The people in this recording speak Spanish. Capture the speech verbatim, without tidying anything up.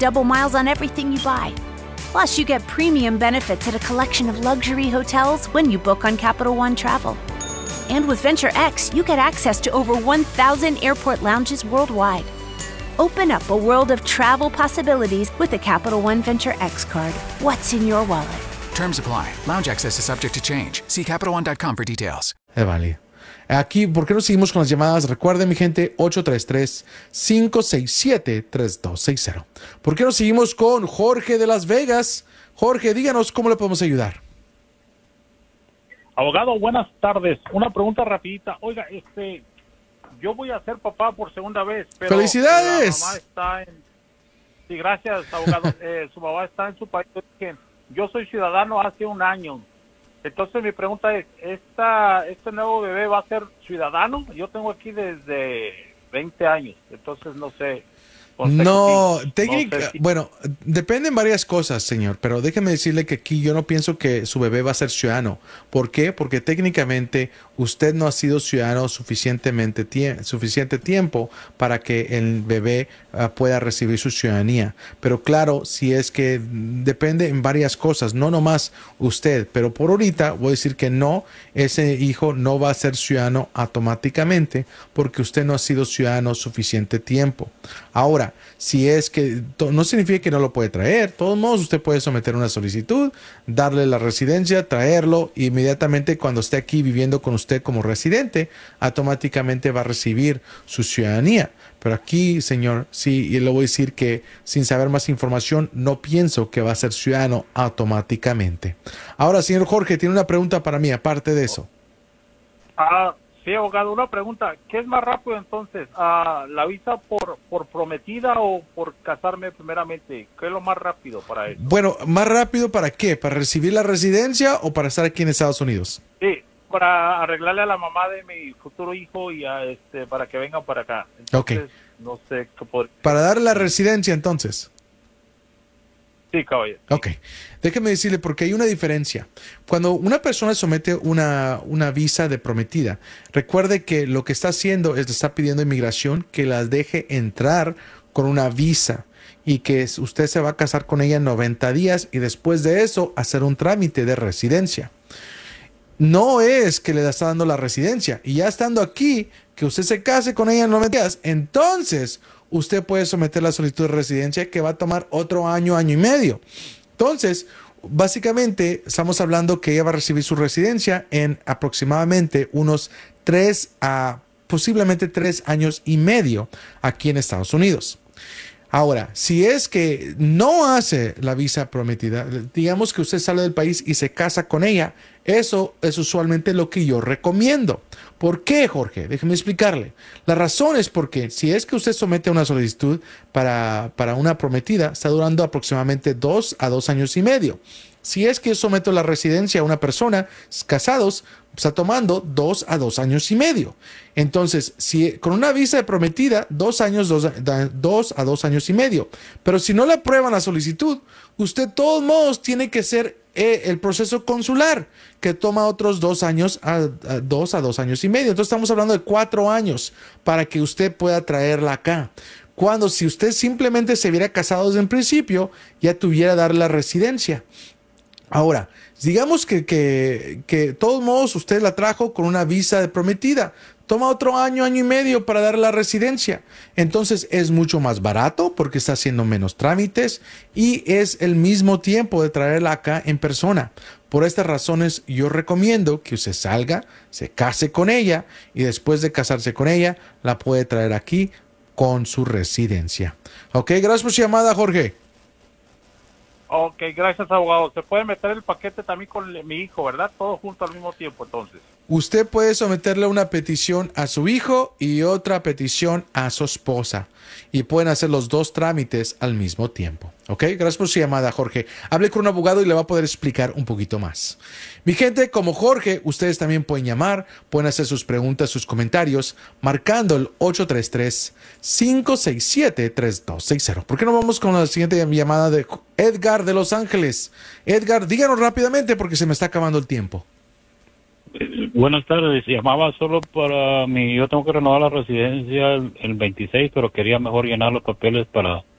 double miles on everything you buy. Plus, you get premium benefits at a collection of luxury hotels when you book on Capital One Travel. And with Venture X, you get access to over one thousand airport lounges worldwide. Open up a world of travel possibilities with the Capital One Venture X card. What's in your wallet? Terms apply. Lounge access is subject to change. See Capital One dot com for details. Es válido. Aquí, ¿por qué no seguimos con las llamadas? Recuerden, mi gente, ocho tres tres, cinco seis siete, tres dos seis cero. ¿Por qué no seguimos con Jorge de Las Vegas? Jorge, díganos cómo le podemos ayudar. Abogado, buenas tardes. Una pregunta rapidita. Oiga, este, yo voy a ser papá por segunda vez, pero ¡felicidades! La mamá está en... Sí, gracias, abogado. eh, su mamá está en su país. Yo soy ciudadano hace un año. Entonces mi pregunta es, ¿esta, ¿este nuevo bebé va a ser ciudadano? Yo tengo aquí desde veinte años, entonces no sé. No, técnica, no sé si... bueno, dependen varias cosas, señor, pero déjeme decirle que aquí yo no pienso que su bebé va a ser ciudadano. ¿Por qué? Porque técnicamente usted no ha sido ciudadano suficientemente tie suficiente tiempo para que el bebé uh, pueda recibir su ciudadanía. Pero claro, si es que depende en varias cosas, no nomás usted, pero por ahorita voy a decir que no, ese hijo no va a ser ciudadano automáticamente porque usted no ha sido ciudadano suficiente tiempo. Ahora, si es que no significa que no lo puede traer, de todos modos usted puede someter una solicitud, darle la residencia, traerlo e inmediatamente cuando esté aquí viviendo con usted como residente, automáticamente va a recibir su ciudadanía. Pero aquí, señor, sí, y le voy a decir que sin saber más información, no pienso que va a ser ciudadano automáticamente. Ahora, señor Jorge, tiene una pregunta para mí, aparte de eso. Ah, sí, abogado, una pregunta. ¿Qué es más rápido entonces? Ah, ¿la visa por, por prometida o por casarme primeramente? ¿Qué es lo más rápido para eso? Bueno, ¿más rápido para qué? ¿Para recibir la residencia o para estar aquí en Estados Unidos? Sí, para arreglarle a la mamá de mi futuro hijo y a este para que vengan para acá. Entonces, ok. No sé qué podría... Para darle la residencia, entonces. Sí, caballero. Ok, déjeme decirle porque hay una diferencia. Cuando una persona somete una, una visa de prometida, recuerde que lo que está haciendo es le está pidiendo a inmigración que las deje entrar con una visa y que usted se va a casar con ella en noventa días y después de eso hacer un trámite de residencia. No es que le está dando la residencia y ya estando aquí, que usted se case con ella en noventa días, entonces usted puede someter la solicitud de residencia que va a tomar otro año, año y medio. Entonces, básicamente, estamos hablando que ella va a recibir su residencia en aproximadamente unos tres a posiblemente tres años y medio aquí en Estados Unidos. Ahora, si es que no hace la visa prometida, digamos que usted sale del país y se casa con ella, eso es usualmente lo que yo recomiendo. ¿Por qué, Jorge? Déjeme explicarle. La razón es porque si es que usted somete una solicitud para, para una prometida, está durando aproximadamente dos a dos años y medio. Si es que yo someto la residencia a una persona casados, está tomando dos a dos años y medio. Entonces, si con una visa de prometida, dos años, dos, dos a dos años y medio. Pero si no le aprueban la solicitud, usted de todos modos tiene que hacer eh, el proceso consular, que toma otros dos años a, a dos a dos años y medio. Entonces estamos hablando de cuatro años para que usted pueda traerla acá. Cuando si usted simplemente se hubiera casado desde el principio, ya tuviera dar la residencia. Ahora, digamos que, que, que de todos modos usted la trajo con una visa de prometida. Toma otro año, año y medio para dar la residencia. Entonces es mucho más barato porque está haciendo menos trámites y es el mismo tiempo de traerla acá en persona. Por estas razones yo recomiendo que usted salga, se case con ella y después de casarse con ella la puede traer aquí con su residencia. Ok, gracias por su llamada, Jorge. Ok, gracias, abogado. Se puede meter el paquete también con mi hijo, ¿verdad? Todo junto al mismo tiempo, entonces. Usted puede someterle una petición a su hijo y otra petición a su esposa. Y pueden hacer los dos trámites al mismo tiempo. ¿Ok? Gracias por su llamada, Jorge. Hable con un abogado y le va a poder explicar un poquito más. Mi gente, como Jorge, ustedes también pueden llamar, pueden hacer sus preguntas, sus comentarios, marcando el ocho tres tres, cinco seis siete, tres dos seis cero. ¿Por qué no vamos con la siguiente llamada de Edgar de Los Ángeles? Edgar, díganos rápidamente porque se me está acabando el tiempo. Buenas tardes, llamaba solo para mi, yo tengo que renovar la residencia el, el veintiséis, pero quería mejor llenar los papeles para